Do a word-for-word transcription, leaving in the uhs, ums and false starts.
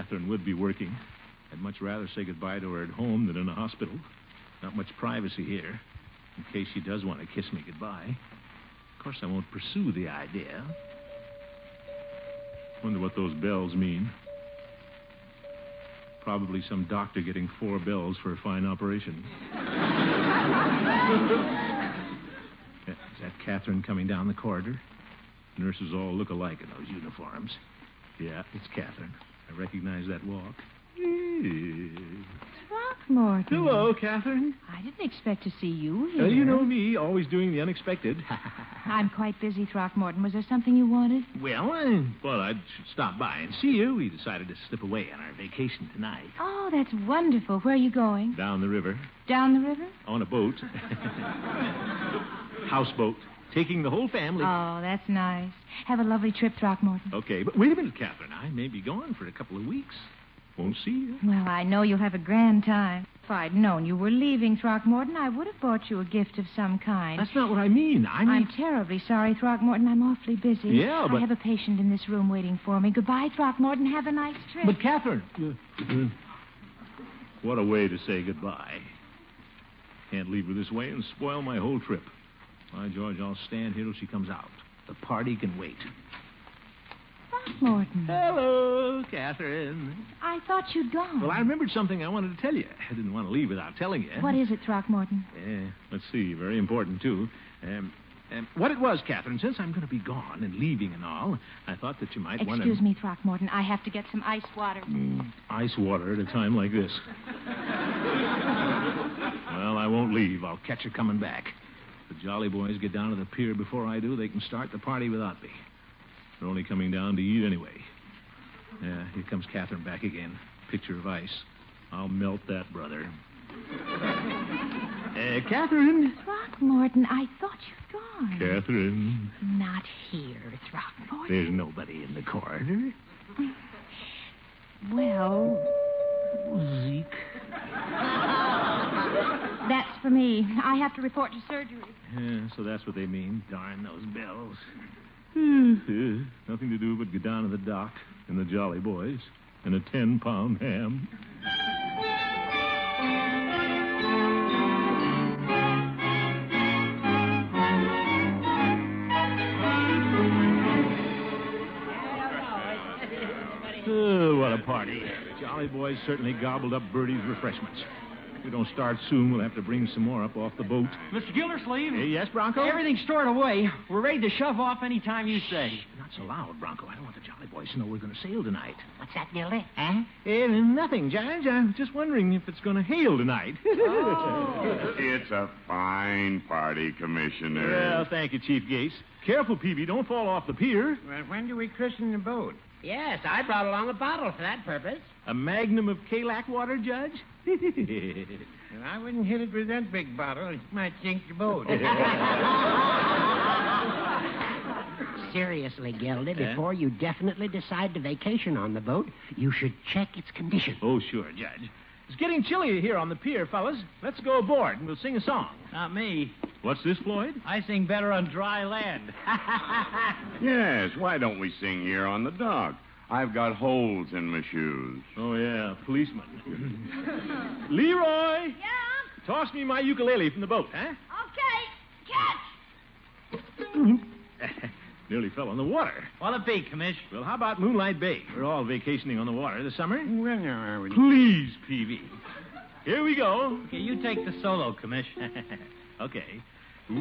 Catherine would be working. I'd much rather say goodbye to her at home than in a hospital. Not much privacy here, in case she does want to kiss me goodbye. Of course, I won't pursue the idea. Wonder what those bells mean. Probably some doctor getting four bells for a fine operation. Is that Catherine coming down the corridor? Nurses all look alike in those uniforms. Yeah, it's Catherine. I recognize that walk. Throckmorton. Hello, Catherine. I didn't expect to see you here. Uh, you know me, always doing the unexpected. I'm quite busy, Throckmorton. Was there something you wanted? Well, I thought I'd stop by and see you. We decided to slip away on our vacation tonight. Oh, that's wonderful. Where are you going? Down the river. Down the river? On a boat. Houseboat. Taking the whole family. Oh, that's nice. Have a lovely trip, Throckmorton. Okay, but wait a minute, Catherine. I may be gone for a couple of weeks. Won't see you. Well, I know you'll have a grand time. If I'd known you were leaving, Throckmorton, I would have bought you a gift of some kind. That's not what I mean. I mean... I'm terribly sorry, Throckmorton. I'm awfully busy. Yeah, but... I have a patient in this room waiting for me. Goodbye, Throckmorton. Have a nice trip. But, Catherine... Uh, uh, what a way to say goodbye. Can't leave her this way and spoil my whole trip. By George, I'll stand here till she comes out. The party can wait. Throckmorton. Hello, Catherine. I thought you'd gone. Well, I remembered something I wanted to tell you. I didn't want to leave without telling you. What is it, Throckmorton? Yeah, let's see. Very important, too. Um, um, what it was, Catherine, since I'm going to be gone and leaving and all, I thought that you might want to... Excuse me, Throckmorton. I have to get some ice water. Mm, ice water at a time like this. Well, I won't leave. I'll catch her coming back. If the Jolly Boys get down to the pier before I do, they can start the party without me. They're only coming down to eat anyway. Yeah, here comes Catherine back again. Picture of ice. I'll melt that, brother. uh, Catherine. Throckmorton, I thought you'd gone. Catherine. Not here, Throckmorton. There's nobody in the corridor. Well... Zeke. That's for me. I have to report to surgery. Yeah, so that's what they mean. Darn those bells. uh, nothing to do but go down to the dock and the Jolly Boys and a ten-pound ham. Oh, what a party. The Jolly Boys certainly gobbled up Bertie's refreshments. If we don't start soon, we'll have to bring some more up off the boat. Mister Gildersleeve? Hey, yes, Bronco? Everything's stored away. We're ready to shove off any time you say. Not so loud, Bronco. I don't want the Jolly Boys to know we're going to sail tonight. What's that, Gildy? Huh? Eh, nothing, Judge. I'm just wondering if it's going to hail tonight. Oh. It's a fine party, Commissioner. Well, thank you, Chief Gates. Careful, Peavy. Don't fall off the pier. Well, when do we christen the boat? Yes, I brought along a bottle for that purpose. A magnum of Kalak water, Judge? Well, I wouldn't hit it with that big bottle. It might sink the boat. Seriously, Gildy, Yeah? before you definitely decide to vacation on the boat, you should check its condition. Oh, sure, Judge. It's getting chilly here on the pier, fellas. Let's go aboard and we'll sing a song. Not me. What's this, Floyd? I sing better on dry land. Yes, why don't we sing here on the dock? I've got holes in my shoes. Oh, yeah, policeman. Leroy! Yeah? Toss me my ukulele from the boat, huh? Okay. Catch! Nearly fell on the water. What'll it be, Commish? Well, how about Moonlight Bay? We're all vacationing on the water this summer. Well, no, I wouldn't. Please, Peavy. Here we go. Okay, you take the solo, Commish. Okay.